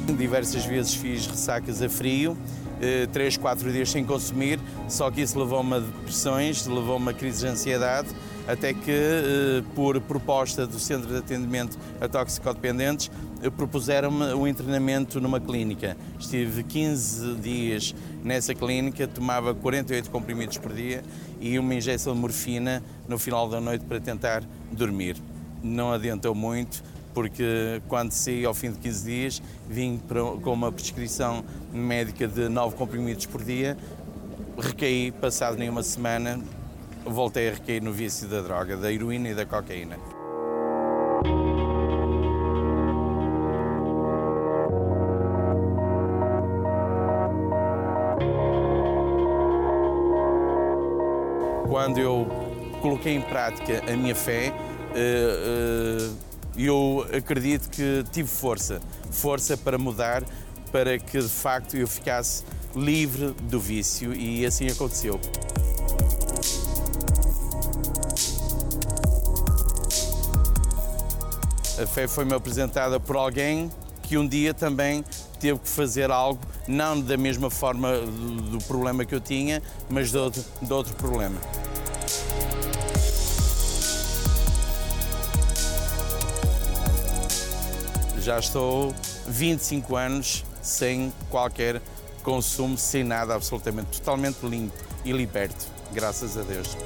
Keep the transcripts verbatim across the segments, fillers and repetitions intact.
Diversas vezes fiz ressacas a frio, três, quatro dias sem consumir, só que isso levou-me a depressões, levou-me a crises de ansiedade, até que, por proposta do Centro de Atendimento a Toxicodependentes, propuseram-me o internamento numa clínica. Estive quinze dias nessa clínica, tomava quarenta e oito comprimidos por dia e uma injeção de morfina no final da noite para tentar dormir. Não adiantou muito, porque quando saí ao fim de quinze dias, vim para, com uma prescrição médica de nove comprimidos por dia, recaí, passado nem uma semana, voltei a recair no vício da droga, da heroína e da cocaína. Quando eu coloquei em prática a minha fé, eu acredito que tive força, força para mudar, para que de facto eu ficasse livre do vício, e assim aconteceu. A fé foi-me apresentada por alguém que um dia também teve que fazer algo, não da mesma forma do, do problema que eu tinha, mas de outro, de outro problema. Já estou vinte e cinco anos sem qualquer consumo, sem nada, absolutamente, totalmente limpo e liberto, graças a Deus.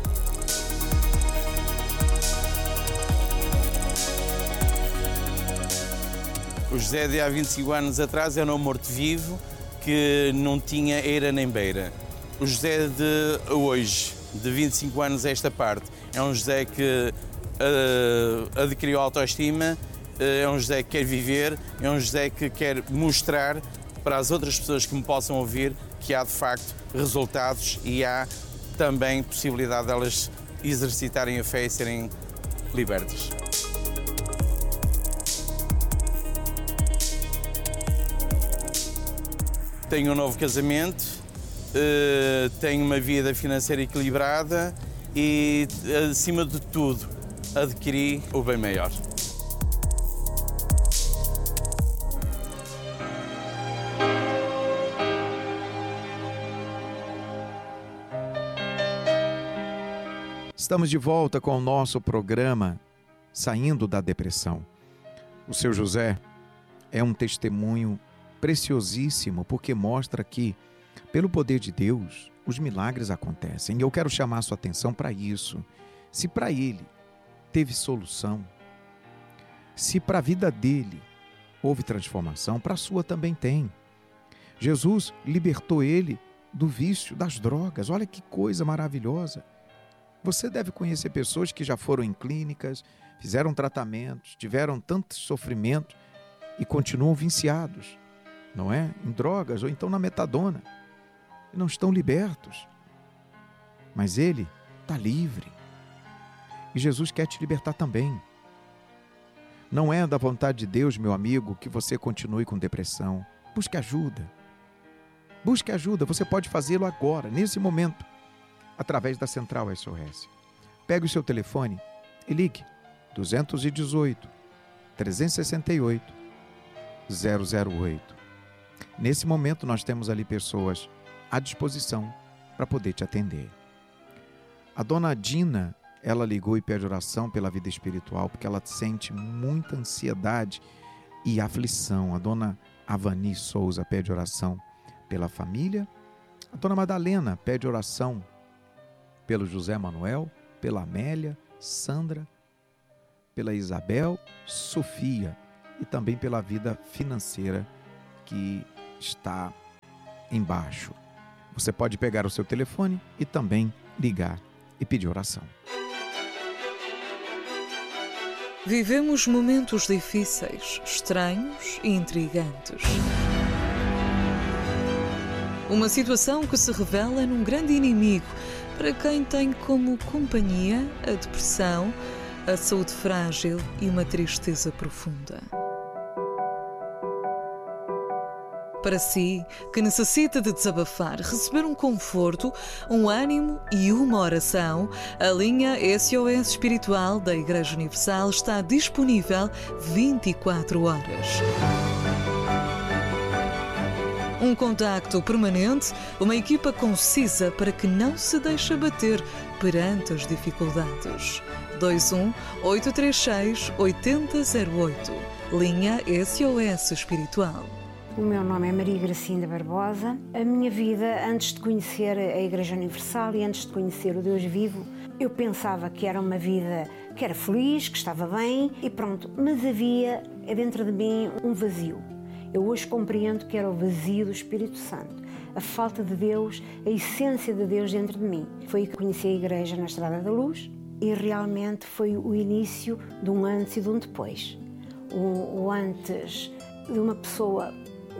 O José de há vinte e cinco anos atrás era um morto-vivo que não tinha eira nem beira. O José de hoje, de vinte e cinco anos a esta parte, é um José que uh, adquiriu autoestima, uh, é um José que quer viver, é um José que quer mostrar para as outras pessoas que me possam ouvir que há de facto resultados e há também possibilidade de elas exercitarem a fé e serem libertas. Tenho um novo casamento, tenho uma vida financeira equilibrada e, acima de tudo, adquiri o bem maior. Estamos de volta com o nosso programa Saindo da Depressão. O seu José é um testemunho preciosíssimo, porque mostra que, pelo poder de Deus, os milagres acontecem. E eu quero chamar a sua atenção para isso. Se para ele teve solução, se para a vida dele houve transformação, para a sua também tem. Jesus libertou ele do vício, das drogas. Olha que coisa maravilhosa. Você deve conhecer pessoas que já foram em clínicas, fizeram tratamentos, tiveram tanto sofrimento e continuam viciados, não é? Em drogas ou então na metadona. E não estão libertos. Mas ele está livre. E Jesus quer te libertar também. Não é da vontade de Deus, meu amigo, que você continue com depressão. Busque ajuda. Busque ajuda. Você pode fazê-lo agora, nesse momento, através da Central S O S. Pegue o seu telefone e ligue dois um oito, três seis oito, zero zero oito. Nesse momento nós temos ali pessoas à disposição para poder te atender. A dona Dina, ela ligou e pede oração pela vida espiritual, porque ela sente muita ansiedade e aflição. A dona Avani Souza pede oração pela família. A dona Madalena pede oração pelo José Manuel, pela Amélia, Sandra, pela Isabel, Sofia e também pela vida financeira que está embaixo. Você pode pegar o seu telefone e também ligar e pedir oração. Vivemos momentos difíceis, estranhos e intrigantes. Uma situação que se revela num grande inimigo para quem tem como companhia a depressão, a saúde frágil e uma tristeza profunda. Para si, que necessita de desabafar, receber um conforto, um ânimo e uma oração, a linha S O S Espiritual da Igreja Universal está disponível vinte e quatro horas. Um contacto permanente, uma equipa concisa para que não se deixe abater perante as dificuldades. dois um oito três seis oito zero zero oito, linha S O S Espiritual. O meu nome é Maria Gracinda Barbosa. A minha vida, antes de conhecer a Igreja Universal e antes de conhecer o Deus vivo, eu pensava que era uma vida que era feliz, que estava bem e pronto, mas havia dentro de mim um vazio. Eu hoje compreendo que era o vazio do Espírito Santo, a falta de Deus, a essência de Deus dentro de mim. Foi aí que conheci a Igreja na Estrada da Luz e realmente foi o início de um antes e de um depois. O, o antes de uma pessoa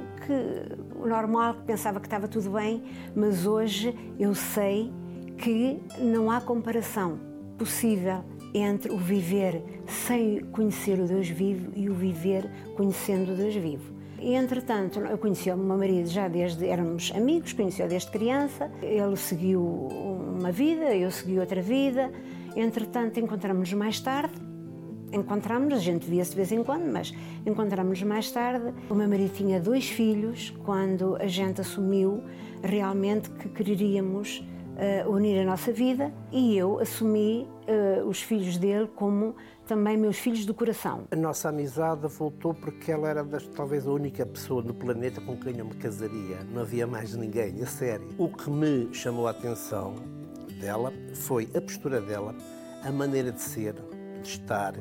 que, o normal, que pensava que estava tudo bem, mas hoje eu sei que não há comparação possível entre o viver sem conhecer o Deus vivo e o viver conhecendo o Deus vivo. E, entretanto, eu conheci o meu marido já desde, éramos amigos, conheci-o desde criança, ele seguiu uma vida, eu segui outra vida, entretanto encontramos-nos mais tarde, encontramos-nos, a gente via-se de vez em quando, mas encontramos-nos mais tarde. O meu marido tinha dois filhos quando a gente assumiu realmente que queríamos uh, unir a nossa vida e eu assumi uh, os filhos dele como também meus filhos do coração. A nossa amizade voltou porque ela era das, talvez a única pessoa no planeta com quem eu me casaria. Não havia mais ninguém, a sério. O que me chamou a atenção dela foi a postura dela, a maneira de ser, de estar,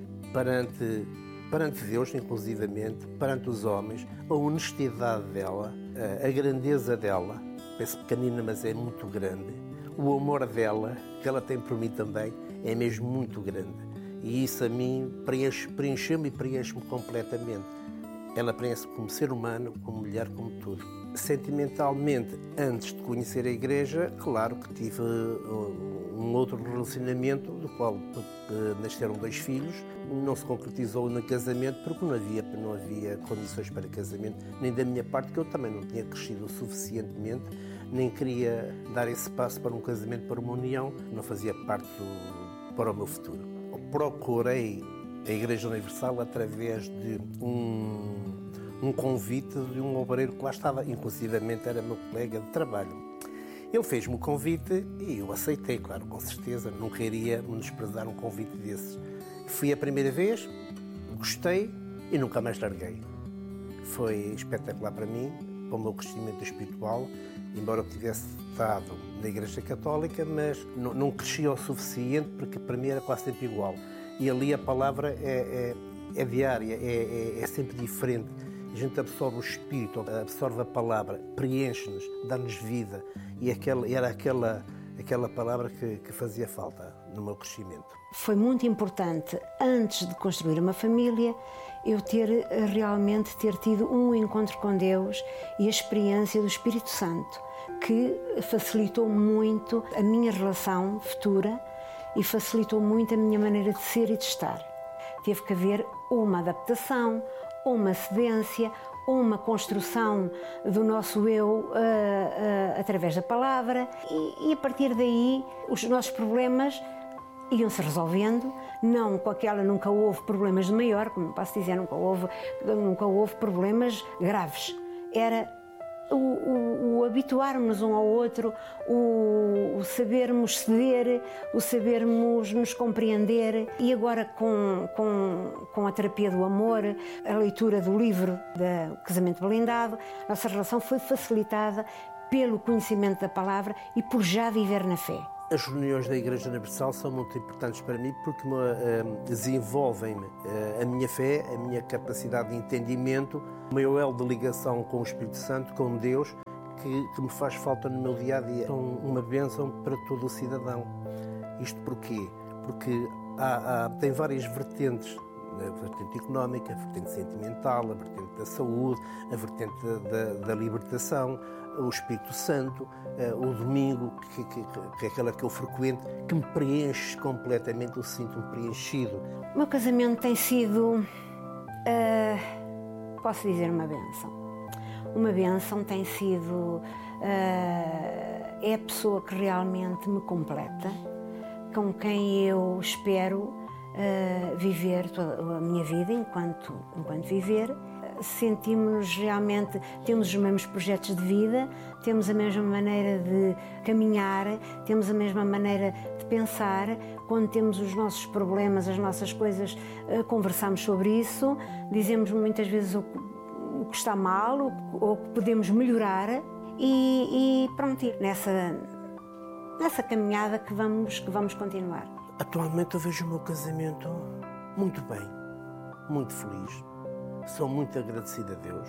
perante, perante Deus, inclusivamente, perante os homens, a honestidade dela, a, a grandeza dela, parece pequenina, mas é muito grande. O amor dela, que ela tem por mim também, é mesmo muito grande. E isso a mim preenche, preencheu-me e preenche-me completamente. Ela preenche-me como ser humano, como mulher, como tudo. Sentimentalmente, antes de conhecer a Igreja, claro que tive um outro relacionamento, do qual nasceram dois filhos. Não se concretizou no casamento porque não havia, não havia condições para casamento, nem da minha parte, que eu também não tinha crescido o suficientemente, nem queria dar esse passo para um casamento, para uma união, que não fazia parte do, para o meu futuro. Procurei a Igreja Universal através de um, um convite de um obreiro que lá estava, inclusivamente era meu colega de trabalho. Ele fez-me o convite e eu aceitei, claro, com certeza, nunca iria menosprezar um convite desses. Fui a primeira vez, gostei e nunca mais larguei. Foi espetacular para mim, para o meu crescimento espiritual, embora eu tivesse estado na Igreja Católica, mas não, não cresci o suficiente porque para mim era quase sempre igual. E ali a palavra é, é, é diária, é, é, é sempre diferente. A gente absorve o Espírito, absorve a palavra, preenche-nos, dá-nos vida. E aquela, era aquela, aquela palavra que, que fazia falta no meu crescimento. Foi muito importante, antes de construir uma família, eu ter realmente ter tido um encontro com Deus e a experiência do Espírito Santo, que facilitou muito a minha relação futura e facilitou muito a minha maneira de ser e de estar. Teve que haver uma adaptação, uma cedência, uma construção do nosso eu uh, uh, através da palavra e, e a partir daí os nossos problemas iam-se resolvendo, não com aquela, nunca houve problemas de maior, como posso dizer, nunca houve, nunca houve problemas graves. Era o, o, o habituarmos um ao outro, o, o sabermos ceder, o sabermos nos compreender. E agora com, com, com a terapia do amor, a leitura do livro do Casamento Blindado, a nossa relação foi facilitada pelo conhecimento da palavra e por já viver na fé. As reuniões da Igreja Universal são muito importantes para mim porque me, uh, desenvolvem-me uh, a minha fé, a minha capacidade de entendimento, o meu elo de ligação com o Espírito Santo, com Deus, que, que me faz falta no meu dia-a-dia. São uma bênção para todo o cidadão. Isto porquê? Porque há, há, tem várias vertentes. A vertente económica, a vertente sentimental, a vertente da saúde, a vertente da, da libertação, o Espírito Santo, o domingo, que, que, que é aquela que eu frequento, que me preenche completamente, eu sinto-me preenchido. O meu casamento tem sido, uh, posso dizer, uma bênção. Uma bênção tem sido, uh, é a pessoa que realmente me completa, com quem eu espero Uh, viver toda a minha vida enquanto, enquanto viver. sentimos-nos realmente, temos os mesmos projetos de vida, temos a mesma maneira de caminhar, temos a mesma maneira de pensar. Quando temos os nossos problemas, as nossas coisas, conversamos sobre isso, dizemos muitas vezes o que está mal, ou que podemos melhorar e, e pronto, nessa, nessa caminhada que vamos, que vamos continuar. Atualmente eu vejo o meu casamento muito bem, muito feliz. Sou muito agradecido a Deus,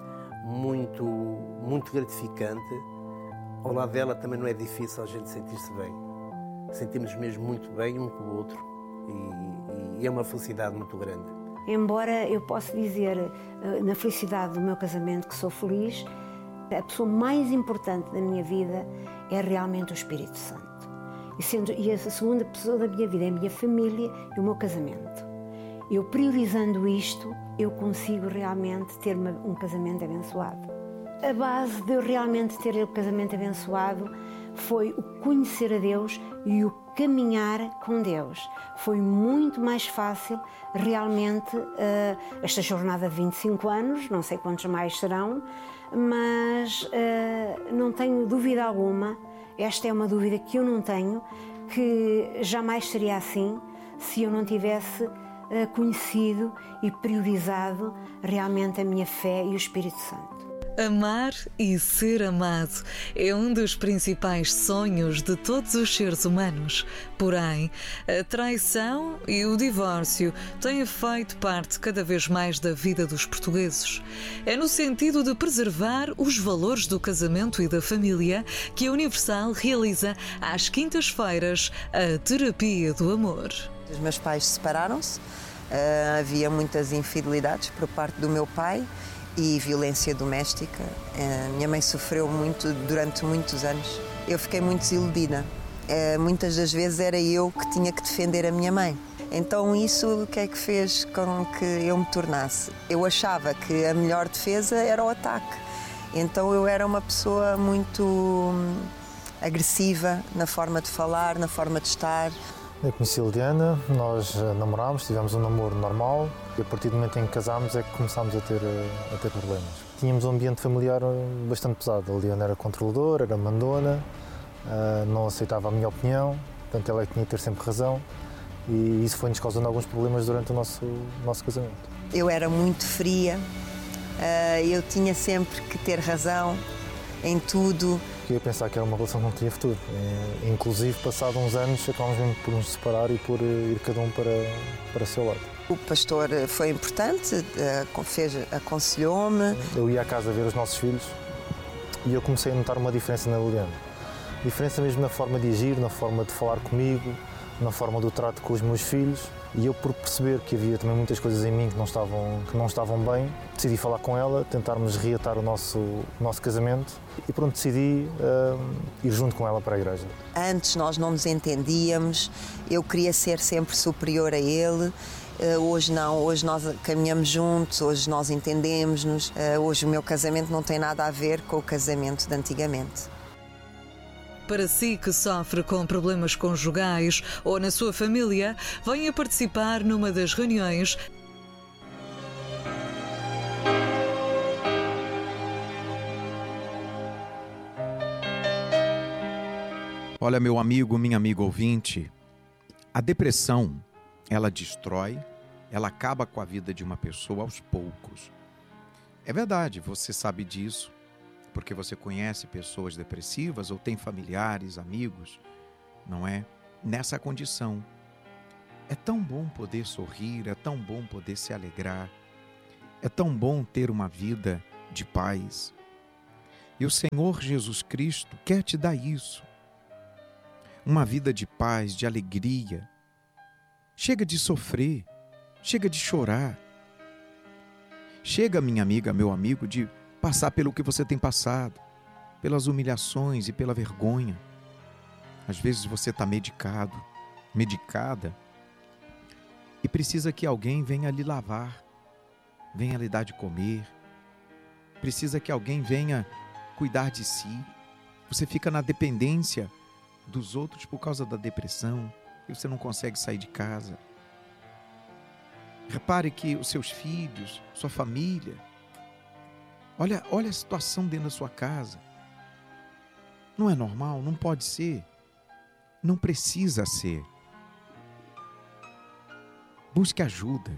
muito, muito gratificante. Ao lado dela também não é difícil a gente sentir-se bem. Sentimos mesmo muito bem um com o outro e, e é uma felicidade muito grande. Embora eu possa dizer, na felicidade do meu casamento, que sou feliz, a pessoa mais importante da minha vida é realmente o Espírito Santo. E, sendo, e a segunda pessoa da minha vida é a minha família e o meu casamento. Eu priorizando isto, eu consigo realmente ter uma, um casamento abençoado. A base de eu realmente ter o casamento abençoado foi o conhecer a Deus e o caminhar com Deus. Foi muito mais fácil realmente uh, esta jornada de vinte e cinco anos, não sei quantos mais serão, mas uh, não tenho dúvida alguma, esta é uma dúvida que eu não tenho, que jamais seria assim se eu não tivesse uh, conhecido e priorizado realmente a minha fé e o Espírito Santo. Amar e ser amado é um dos principais sonhos de todos os seres humanos. Porém, a traição e o divórcio têm feito parte cada vez mais da vida dos portugueses. É no sentido de preservar os valores do casamento e da família que a Universal realiza às quintas-feiras a Terapia do Amor. Os meus pais separaram-se, uh, havia muitas infidelidades por parte do meu pai e violência doméstica. A minha mãe sofreu muito durante muitos anos. Eu fiquei muito desiludida. Muitas das vezes era eu que tinha que defender a minha mãe. Então isso o que é que fez com que eu me tornasse? Eu achava que a melhor defesa era o ataque. Então eu era uma pessoa muito agressiva na forma de falar, na forma de estar. Eu conheci a Liliana, nós namorámos, tivemos um namoro normal e a partir do momento em que casámos é que começámos a ter, a ter problemas. Tínhamos um ambiente familiar bastante pesado. A Liliana era controladora, era mandona, não aceitava a minha opinião, portanto ela é que tinha que ter sempre razão e isso foi-nos causando alguns problemas durante o nosso, nosso casamento. Eu era muito fria, eu tinha sempre que ter razão em tudo. Eu ia pensar que era uma relação que não tinha futuro. Inclusive, passados uns anos, acabámos mesmo por nos separar e por ir cada um para, para o seu lado. O pastor foi importante, fez, aconselhou-me. Eu ia à casa ver os nossos filhos e eu comecei a notar uma diferença na Liliana. Diferença mesmo na forma de agir, na forma de falar comigo, na forma do trato com os meus filhos. E eu, por perceber que havia também muitas coisas em mim que não estavam, que não estavam bem, decidi falar com ela, tentarmos reatar o nosso, o nosso casamento e pronto, decidi uh, ir junto com ela para a igreja. Antes nós não nos entendíamos, eu queria ser sempre superior a ele, uh, hoje não, hoje nós caminhamos juntos, hoje nós entendemos-nos, uh, hoje o meu casamento não tem nada a ver com o casamento de antigamente. Para si que sofre com problemas conjugais ou na sua família, venha participar numa das reuniões. Olha, meu amigo, minha amiga ouvinte, a depressão, ela destrói, ela acaba com a vida de uma pessoa aos poucos. É verdade, você sabe disso. Porque você conhece pessoas depressivas ou tem familiares, amigos, não é? Nessa condição. É tão bom poder sorrir, é tão bom poder se alegrar, é tão bom ter uma vida de paz. E o Senhor Jesus Cristo quer te dar isso. Uma vida de paz, de alegria. Chega de sofrer, chega de chorar. Chega, minha amiga, meu amigo, de passar pelo que você tem passado, pelas humilhações e pela vergonha. Às vezes você está medicado, medicada, e precisa que alguém venha lhe lavar, venha lhe dar de comer, precisa que alguém venha cuidar de si. Você fica na dependência dos outros por causa da depressão, e você não consegue sair de casa. Repare que os seus filhos, sua família, Olha, olha a situação dentro da sua casa. Não é normal, não pode ser. Não precisa ser. Busque ajuda.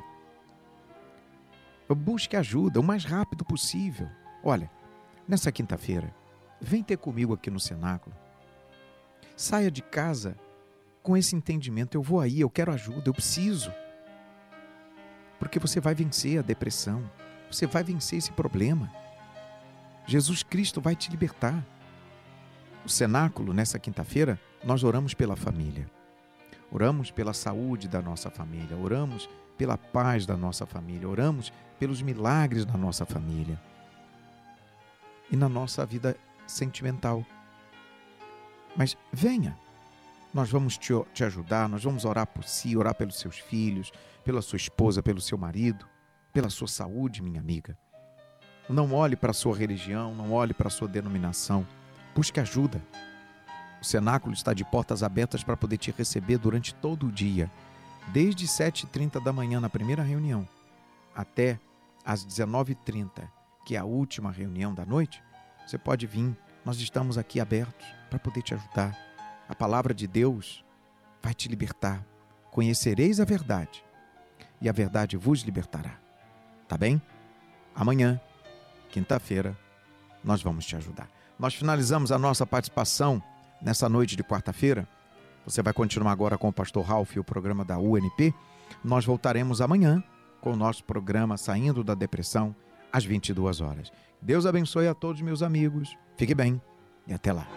Busque ajuda o mais rápido possível. Olha, nessa quinta-feira, vem ter comigo aqui no cenáculo. Saia de casa com esse entendimento. Eu vou aí, eu quero ajuda, eu preciso. Porque você vai vencer a depressão. Você vai vencer esse problema. Jesus Cristo vai te libertar. O cenáculo, nessa quinta-feira, nós oramos pela família. Oramos pela saúde da nossa família. Oramos pela paz da nossa família. Oramos pelos milagres da nossa família. E na nossa vida sentimental. Mas venha. Nós vamos te, te ajudar, nós vamos orar por si, orar pelos seus filhos, pela sua esposa, pelo seu marido, pela sua saúde, minha amiga. Não olhe para a sua religião, não olhe para a sua denominação. Busque ajuda. O cenáculo está de portas abertas para poder te receber durante todo o dia, desde sete e trinta da manhã na primeira reunião, até às dezenove e trinta, que é a última reunião da noite. Você pode vir, nós estamos aqui abertos para poder te ajudar. A palavra de Deus vai te libertar. Conhecereis a verdade, e a verdade vos libertará. Tá bem? Amanhã, quinta-feira, nós vamos te ajudar. Nós finalizamos a nossa participação nessa noite de quarta-feira. Você vai continuar agora com o pastor Ralph e o programa da U N P. Nós voltaremos amanhã com o nosso programa Saindo da Depressão, às vinte e duas horas. Deus abençoe a todos meus amigos. Fique bem e até lá.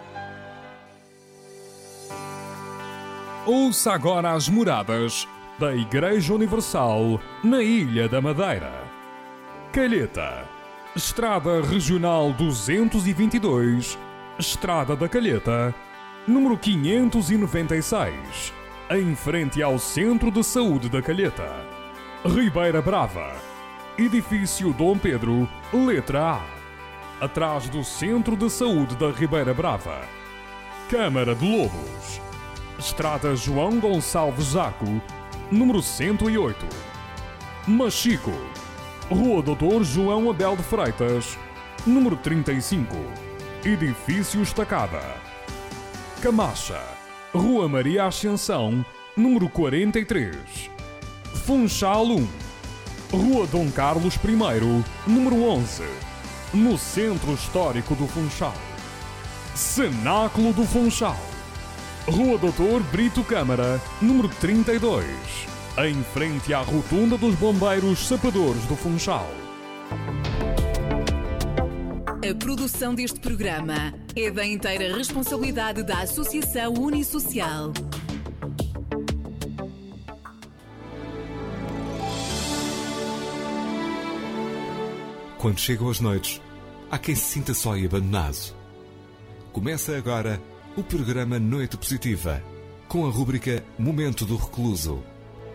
Ouça agora as moradas da Igreja Universal na Ilha da Madeira. Calheta, Estrada Regional duzentos e vinte e dois, Estrada da Calheta, número quinhentos e noventa e seis, em frente ao Centro de Saúde da Calheta. Ribeira Brava, Edifício Dom Pedro, letra A, atrás do Centro de Saúde da Ribeira Brava. Câmara de Lobos, Estrada João Gonçalves Zaco, número cento e oito. Machico, Rua doutor João Abel de Freitas, número trinta e cinco, Edifício Estacada. Camacha, Rua Maria Ascensão, número quarenta e três. Funchal um, Rua Dom Carlos I, número onze, no Centro Histórico do Funchal. Cenáculo do Funchal, Rua doutor Brito Câmara, número trinta e dois, em frente à Rotunda dos Bombeiros Sapadores do Funchal. A produção deste programa é da inteira responsabilidade da Associação Unisocial. Quando chegam as noites, há quem se sinta só e abandonado. Começa agora o programa Noite Positiva, com a rúbrica Momento do Recluso.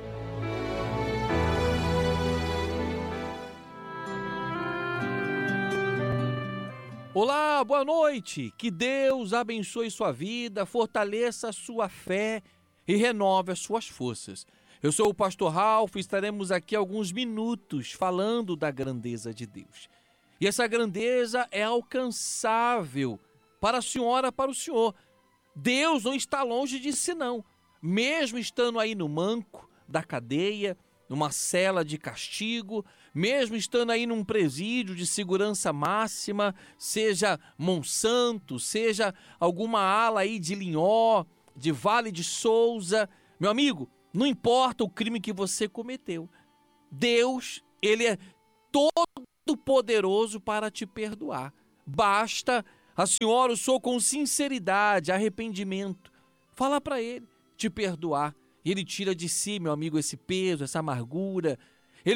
Olá, boa noite! Que Deus abençoe sua vida, fortaleça a sua fé e renove as suas forças. Eu sou o pastor Ralph e estaremos aqui alguns minutos falando da grandeza de Deus. E essa grandeza é alcançável para a senhora, para o senhor. Deus não está longe de si, não. Mesmo estando aí no manco da cadeia, numa cela de castigo, mesmo estando aí num presídio de segurança máxima, seja Monsanto, seja alguma ala aí de Linhó, de Vale de Souza, meu amigo, não importa o crime que você cometeu, Deus, Ele é todo poderoso para te perdoar. Basta a senhora, o senhor, com sinceridade, arrependimento, falar para Ele, te perdoar. E Ele tira de si, meu amigo, esse peso, essa amargura,